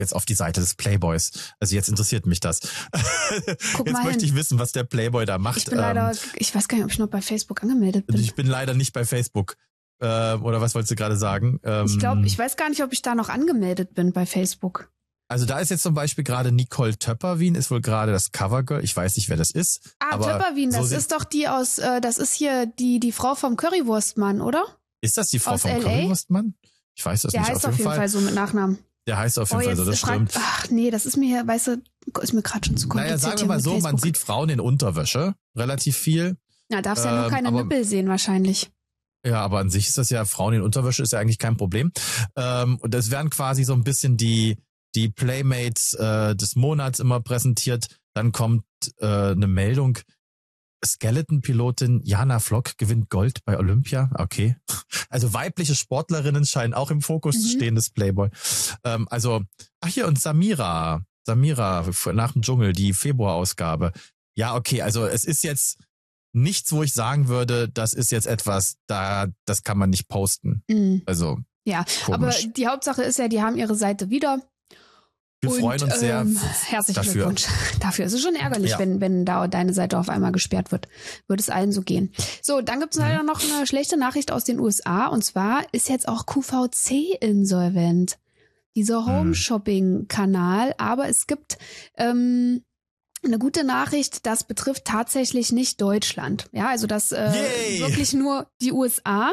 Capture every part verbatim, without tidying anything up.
jetzt auf die Seite des Playboys. Also jetzt interessiert mich das. Guck jetzt mal möchte hin. ich wissen, was der Playboy da macht. Ich bin leider, ich weiß gar nicht, ob ich noch bei Facebook angemeldet bin. Ich bin leider nicht bei Facebook. Äh, oder was wolltest du gerade sagen? Ähm, ich glaube, ich weiß gar nicht, ob ich da noch angemeldet bin bei Facebook. Also da ist jetzt zum Beispiel gerade Nicole Töpperwien, ist wohl gerade das Covergirl. Ich weiß nicht, wer das ist. Ah, aber Töpperwien, das so ist doch die aus, äh, das ist hier die die Frau vom Currywurstmann, oder? Ist das die Frau aus vom L A? Currywurstmann? Ich weiß das Der nicht. heißt auf jeden Fall. Fall so mit Nachnamen. Der heißt auf jeden oh, Fall so, das fragt, stimmt. Ach nee, das ist mir hier, weißt du, ist mir gerade schon zu kompliziert. Naja, sagen wir mal so, man sieht Frauen in Unterwäsche relativ viel. Na, darfst ja ähm, nur keine aber, Nippel sehen wahrscheinlich. Ja, aber an sich ist das ja, Frauen in Unterwäsche ist ja eigentlich kein Problem. Ähm, und es werden quasi so ein bisschen die die Playmates äh, des Monats immer präsentiert. Dann kommt äh, eine Meldung, Skeleton-Pilotin Jana Flock gewinnt Gold bei Olympia. Okay. Also weibliche Sportlerinnen scheinen auch im Fokus mhm. zu stehen des Playboy. Ähm, also, ach hier, und Samira. Samira nach dem Dschungel, die Februarausgabe. Ja, okay, also es ist jetzt nichts, wo ich sagen würde, das ist jetzt etwas, da das kann man nicht posten. Mhm. Also ja, komisch. Aber die Hauptsache ist ja, die haben ihre Seite wieder. Wir und, freuen uns sehr. Ähm, herzlichen dafür. Glückwunsch. Dafür ist es schon ärgerlich, ja. wenn wenn da deine Seite auf einmal gesperrt wird. Würde es allen so gehen. So, dann gibt's leider noch eine schlechte Nachricht aus den U S A. Und zwar ist jetzt auch Q V C insolvent. Dieser Home-Shopping-Kanal. Aber es gibt ähm, eine gute Nachricht, das betrifft tatsächlich nicht Deutschland. Ja, also das äh, wirklich nur die U S A.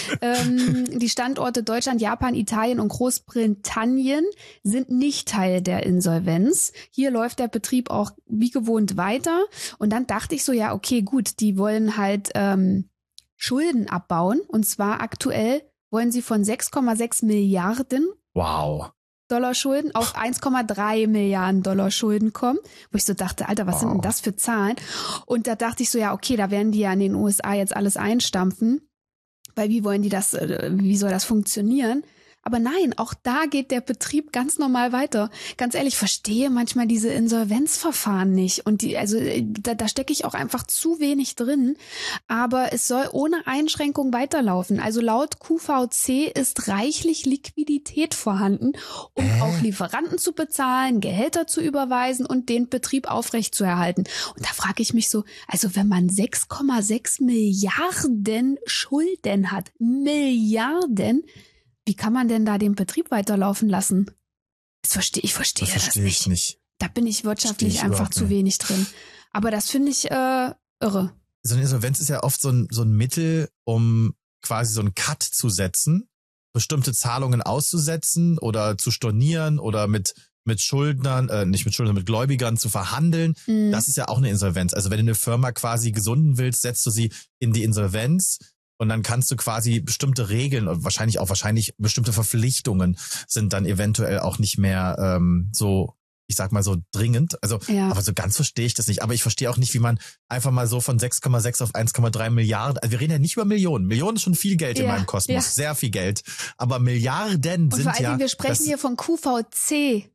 ähm, die Standorte Deutschland, Japan, Italien und Großbritannien sind nicht Teil der Insolvenz. Hier läuft der Betrieb auch wie gewohnt weiter. Und dann dachte ich so, ja, okay, gut, die wollen halt ähm, Schulden abbauen. Und zwar aktuell wollen sie von sechs Komma sechs Milliarden wow. Dollar Schulden auf eins Komma drei Milliarden Dollar Schulden kommen, wo ich so dachte, Alter, was wow. sind denn das für Zahlen? Und da dachte ich so, ja, okay, da werden die ja in den U S A jetzt alles einstampfen, weil wie wollen die das, wie soll das funktionieren? Aber nein, auch da geht der Betrieb ganz normal weiter. Ganz ehrlich, ich verstehe manchmal diese Insolvenzverfahren nicht. Und die, also da, da stecke ich auch einfach zu wenig drin. Aber es soll ohne Einschränkung weiterlaufen. Also laut Q V C ist reichlich Liquidität vorhanden, um äh? auch Lieferanten zu bezahlen, Gehälter zu überweisen und den Betrieb aufrechtzuerhalten. Und da frage ich mich so, also wenn man sechs Komma sechs Milliarden Schulden hat, Milliarden, wie kann man denn da den Betrieb weiterlaufen lassen? Das verstehe, ich verstehe das, verstehe das nicht. Ich nicht. Da bin ich wirtschaftlich ich einfach zu wenig drin. Aber das finde ich äh, irre. So eine Insolvenz ist ja oft so ein, so ein Mittel, um quasi so einen Cut zu setzen, bestimmte Zahlungen auszusetzen oder zu stornieren oder mit mit Schuldnern, äh, nicht mit Schuldnern, mit Gläubigern zu verhandeln. Mhm. Das ist ja auch eine Insolvenz. Also wenn du eine Firma quasi gesunden willst, setzt du sie in die Insolvenz. Und dann kannst du quasi bestimmte Regeln und wahrscheinlich auch wahrscheinlich bestimmte Verpflichtungen sind dann eventuell auch nicht mehr ähm, so, ich sag mal so dringend. Also, ja. aber so ganz verstehe ich das nicht. Aber ich verstehe auch nicht, wie man einfach mal so von sechs Komma sechs auf eins Komma drei Milliarden, also wir reden ja nicht über Millionen. Millionen ist schon viel Geld ja. in meinem Kosmos, ja. sehr viel Geld. Aber Milliarden und sind vor allen ja... Dingen, wir sprechen hier von Q V C.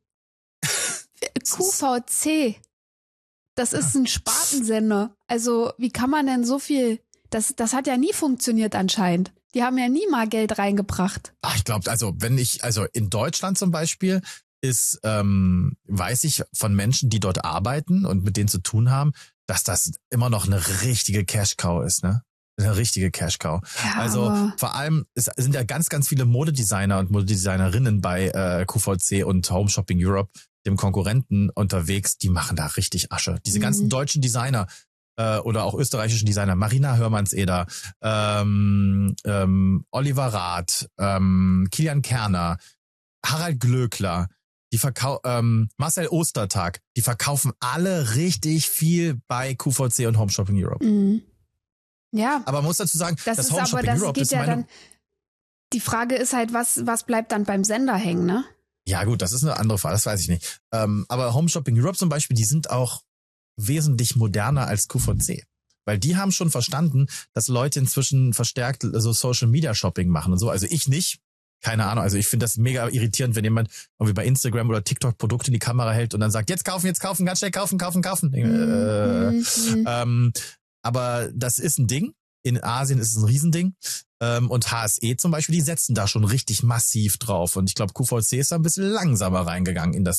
Q V C. Das ist ein Spartensender. Also wie kann man denn so viel... Das, das hat ja nie funktioniert anscheinend. Die haben ja nie mal Geld reingebracht. Ach, ich glaube, also wenn ich, also in Deutschland zum Beispiel ist, ähm, weiß ich von Menschen, die dort arbeiten und mit denen zu tun haben, dass das immer noch eine richtige Cash-Cow ist, ne? Eine richtige Cash-Cow. Ja, also vor allem, es sind ja ganz, ganz viele Modedesigner und Modedesignerinnen bei äh, Q V C und Home Shopping Europe, dem Konkurrenten, unterwegs, die machen da richtig Asche. Diese mhm. ganzen deutschen Designer, oder auch österreichischen Designer, Marina Hörmannseder, ähm, ähm, Oliver Rath, ähm, Kilian Kerner, Harald Glöckler, die verkau ähm, Marcel Ostertag, die verkaufen alle richtig viel bei Q V C und Home Shopping Europe. Mhm. Ja. Aber man muss dazu sagen, das, das ist Home aber, Shopping das Europe geht ist ja meine... Dann, die Frage ist halt, was, was bleibt dann beim Sender hängen, ne? Ja gut, das ist eine andere Frage, das weiß ich nicht. Ähm, aber Home Shopping Europe zum Beispiel, die sind auch wesentlich moderner als Q V C. Weil die haben schon verstanden, dass Leute inzwischen verstärkt so Social-Media-Shopping machen und so. Also ich nicht. Keine Ahnung. Also ich finde das mega irritierend, wenn jemand irgendwie bei Instagram oder TikTok Produkte in die Kamera hält und dann sagt, jetzt kaufen, jetzt kaufen, ganz schnell kaufen, kaufen, kaufen. Mhm. Äh, ähm, aber das ist ein Ding. in Asien ist es ein Riesending. Ähm, und H S E zum Beispiel, die setzen da schon richtig massiv drauf. Und ich glaube, Q V C ist da ein bisschen langsamer reingegangen in das